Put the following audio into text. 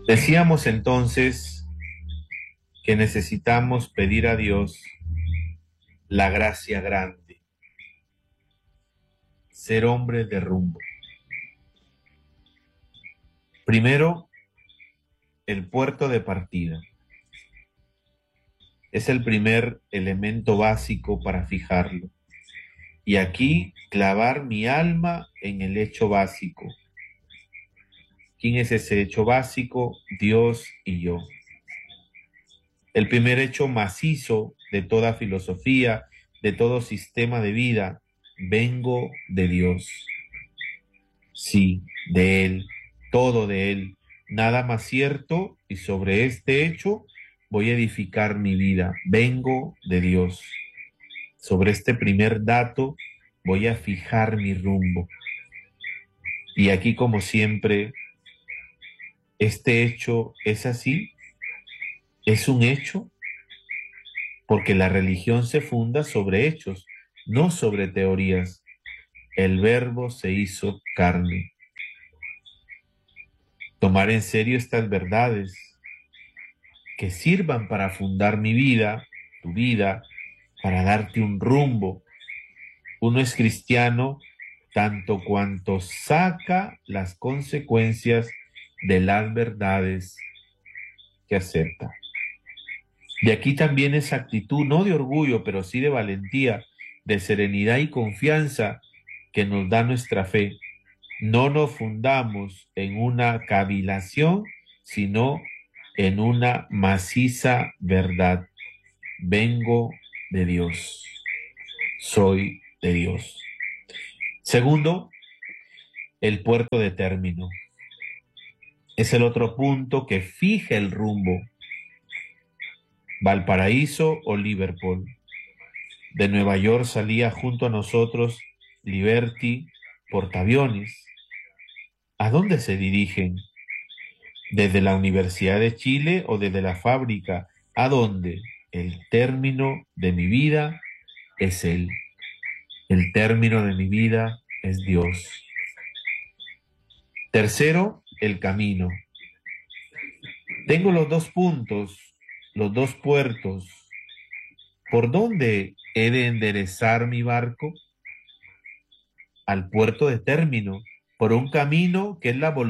Decíamos entonces que necesitamos pedir a Dios la gracia grande, ser hombre de rumbo. Primero, el puerto de partida. Es el primer elemento básico para fijarlo. Y aquí clavar mi alma en el hecho básico. ¿Quién es ese hecho básico? Dios y yo. El primer hecho macizo de toda filosofía, de todo sistema de vida, vengo de Dios. Sí, de Él, todo de Él, nada más cierto, y sobre este hecho voy a edificar mi vida. Vengo de Dios. Sobre este primer dato voy a fijar mi rumbo. Y aquí, como siempre, este hecho es así, es un hecho, porque la religión se funda sobre hechos, no sobre teorías. El Verbo se hizo carne. Tomar en serio estas verdades que sirvan para fundar mi vida, tu vida, para darte un rumbo. Uno es cristiano tanto cuanto saca las consecuencias de las verdades que acepta. De aquí también esa actitud, no de orgullo, pero sí de valentía, de serenidad y confianza que nos da nuestra fe. No nos fundamos en una cavilación, sino en una maciza verdad. Vengo de Dios. Soy de Dios. Segundo, el puerto de término. Es el otro punto que fija el rumbo. Valparaíso o Liverpool. De Nueva York salía junto a nosotros Liberty, portaaviones. ¿A dónde se dirigen? ¿Desde la Universidad de Chile o desde la fábrica? ¿A dónde? El término de mi vida es Él. El término de mi vida es Dios. Tercero, el camino. Tengo los dos puntos, los dos puertos. ¿Por dónde he de enderezar mi barco? Al puerto de término, por un camino que es la voluntad